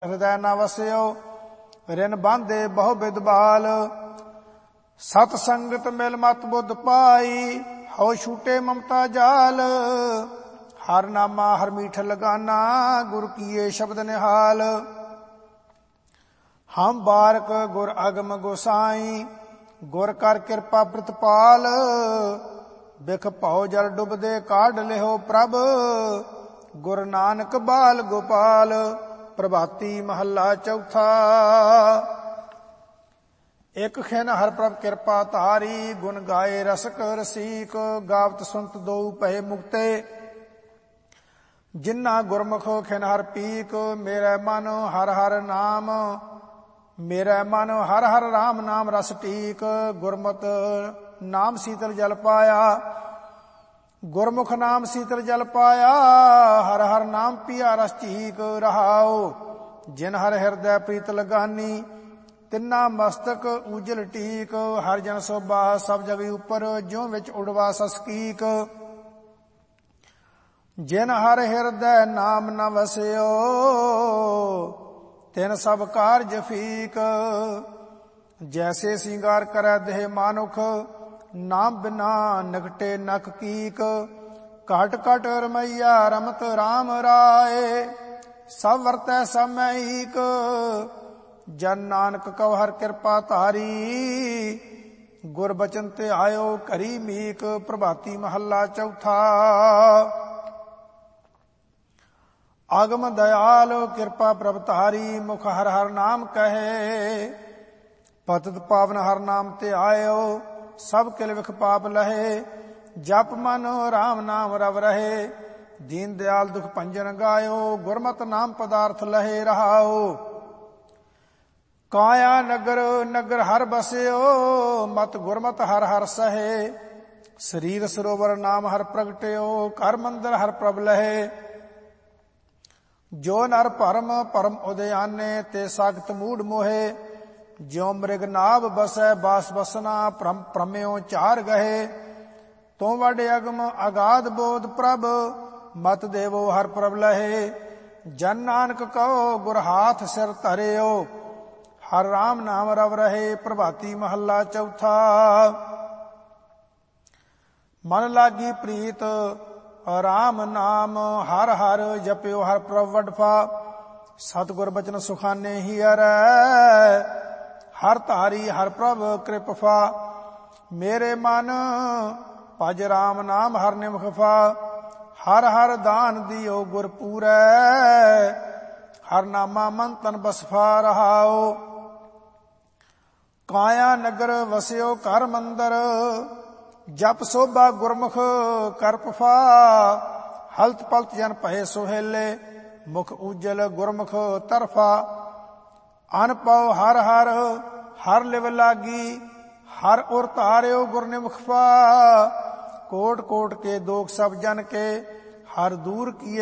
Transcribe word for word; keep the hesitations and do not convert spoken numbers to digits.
ਹਿਰਦੈ ਨ ਵਸਿਓ, ਰਿਨ ਬਾਂਧੇ ਬਹੁ ਬਿਦਬਾਲ। ਸਤ ਸੰਗਤ ਮਿਲ ਮਤ ਬੁੱਧ ਪਾਈ, ਹਉ ਛੂਟੇ ਮਮਤਾ ਜਾਲ। ਹਰ ਨਾਮਾ ਹਰ ਮੀਠ ਲਗਾਨਾ, ਗੁਰ ਕੀਏ ਸ਼ਬਦ ਨਿਹਾਲ। ਹਮ ਬਾਰਕ ਗੁਰ ਅਗਮ ਗੋਸਾਈ, ਗੁਰ ਕਰ ਕਿਰਪਾ ਪ੍ਰਤਪਾਲ। ਬਿਖ ਭਉ ਜਲ ਡੁਬਦੇ ਕਾਢ ਲਿਓ ਪ੍ਰਭ, ਗੁਰ ਨਾਨਕ ਬਾਲ ਗੋਪਾਲ। ਪ੍ਰਭਾਤੀ ਮਹੱਲਾ ਚੌਥਾ। ਇਕ ਖਿਨ ਹਰਿ ਪ੍ਰਭ ਕਿਰਪਾ ਧਾਰੀ, ਗੁਣ ਗਾਏ ਰਸਕ ਰਸੀਕ। ਗਾਵਤ ਸੁਨਤ ਦੋਊ ਭਏ ਮੁਕਤੇ, ਜਿਨ੍ਹਾਂ ਗੁਰਮੁਖ ਖਿਨ ਹਰਿ ਪੀਕ। ਮੇਰੇ ਮਨ ਹਰਿ ਹਰਿ ਨਾਮ, ਮੇਰੇ ਮਨ ਹਰਿ ਹਰਿ ਰਾਮ ਨਾਮ ਰਸ ਟੀਕ। ਗੁਰਮਤਿ ਨਾਮ ਸੀਤਲ ਜਲ ਪਾਇਆ, ਗੁਰਮੁਖ ਨਾਮ ਸੀਤਲ ਜਲ ਪਾਇਆ। ਹਰਿ ਹਰਿ ਨਾਮ ਪੀਆ ਰਸ ਚੀਕ ਰਹਾਉ। ਜਿਨ ਹਰਿ ਹਿਰਦੈ ਪ੍ਰੀਤ ਲਗਾਨੀ, ਤਿੰਨਾ ਮਸਤਕ ਉਜਲ ਟੀਕ। ਹਰਿ ਜਨ ਸੋਭਾ ਸਭ ਜਗ ਉਪਰ, ਜਿਉ ਵਿੱਚ ਉਡਵਾ ਸਸਕੀਕ। ਜਿਨ ਹਰਿ ਹਿਰਦੈ ਨਾਮ ਨ ਵਸਿਓ, ਤਿਨ ਸਭ ਕਾਰਜ ਫੀਕ। ਜੈਸੇ ਸਿੰਗਾਰ ਕਰੈ ਦੇਹ ਮਾਨੁਖ, ਨਾਮ ਬਿਨਾ ਨਗਟੇ ਨਖ ਕੀਕ। ਘਟ ਘਟ ਰਮਈਆ ਰਮਤ ਰਾਮ ਰਾਏ, ਸਭ ਵਰਤੈ ਸਭ ਮੈਂ ਈਕ। ਜਨ ਨਾਨਕ ਕਉ ਹਰਿ ਕਿਰਪਾ ਧਾਰੀ, ਗੁਰ ਬਚਨ ਤੇ ਆਇਓ ਘਰੀ ਮੀਕ। ਪ੍ਰਭਾਤੀ ਮਹੱਲਾ ਚੌਥਾ। ਆਗਮ ਦਇਆਲ ਕਿਰਪਾ ਪ੍ਰਭ ਧਾਰੀ, ਮੁਖ ਹਰਿ ਹਰਿ ਨਾਮ ਕਹੇ। ਪਤਿਤ ਪਾਵਨ ਹਰਿ ਨਾਮ ਤੇ ਆਇਓ, ਸਭ ਕਿਲ ਵਿਖ ਪਾਪ ਲਹੇ। ਜਪ ਮਨ ਰਾਮ ਨਾਮ ਰਵ ਰਹੇ, ਦੀਨ ਦਿਆਲ ਦੁਖ ਭੰਜਨ ਗਾਇਓ। ਗੁਰਮਤਿ ਨਾਮ ਪਦਾਰਥ ਲਹੇ ਰਹਾਓ। ਕਾਇਆ ਨਗਰ ਨਗਰ ਹਰਿ ਬਸਿਓ, ਮਤ ਗੁਰਮਤਿ ਹਰਿ ਹਰਿ ਸਹੇ। ਸਰੀਰ ਸਰੋਵਰ ਨਾਮ ਹਰਿ ਪ੍ਰਗਟਿਓ, ਘਰ ਮੰਦਰ ਹਰਿ ਪ੍ਰਭ ਲਹੇ। ਜੋ ਨਰ ਭਰਮ ਭਰਮ ਉਦਿਆਨੇ, ਤੇ ਸਾਖਤ ਮੂੜ ਮੋਹੇ। ਜਿਉ ਮ੍ਰਿਗ ਨਾਭ ਬਸੈ ਬਾਸ ਬਸਨਾ, ਭ੍ਰਮ ਭ੍ਰਮਿਓ ਚਾਰ ਗਹੇ। ਤੂੰ ਵਡ ਅਗਮ ਅਗਾਧ ਬੋਧ ਪ੍ਰਭ, ਮਤ ਦੇਵੋ ਹਰਿ ਪ੍ਰਭ ਲਹੇ। ਜਨ ਨਾਨਕ ਕਹੋ ਗੁਰ ਹਾਥ ਸਿਰ ਧਰਿਓ, ਹਰਿ ਰਾਮ ਨਾਮ ਰਵ ਰਹੇ। ਪ੍ਰਭਾਤੀ ਮਹੱਲਾ ਚੌਥਾ। ਮਨ ਲਾਗੀ ਪ੍ਰੀਤ ਰਾਮ ਨਾਮ, ਹਰ ਹਰ ਜਪਿਓ ਹਰਿ ਪ੍ਰਭ ਵਡਫਾ। ਸਤਿਗੁਰ ਬਚਨ ਸੁਖਾਨੇ ਹੀ ਅਰੈ, ਹਰ ਧਾਰੀ ਹਰਿ ਪ੍ਰਭ ਕਿਰਪਾ। ਮੇਰੇ ਮਨ ਭਜ ਰਾਮ ਨਾਮ ਹਰਿ ਨਿਮਖ ਫਾ। ਹਰ ਹਰ ਦਾਨ ਦਿਓ ਗੁਰ ਪੂਰੈ, ਹਰਿ ਨਾਮਾ ਮਨ ਤਨ ਬਸਫਾ ਰਹਾਓ। ਕਾਇਆ ਨਗਰ ਵਸਿਓ ਘਰ ਮੰਦਰ, ਜਪ ਸੋਭਾ ਗੁਰਮੁਖ ਕਰ ਪਫਾ। ਹਲਤ ਪਲਤ ਜਨ ਭਏ ਸੁਹੇਲੇ, ਮੁਖ ਉਜਲ ਗੁਰਮੁਖ ਤਰਫਾ। ਅਨ ਪਉ ਹਰ ਹਰ ਹਰ ਲਿਵ ਲਾਗੀ, ਹਰ ਉਰ ਧਾਰਿਓ ਗੁਰ ਨਿਮਖ ਫਾ। ਕੋਟ ਕੋਟ ਕੇ ਦੋਖ ਸਭ ਜਨ ਕੇ, ਹਰ ਦੂਰ ਕੀਏ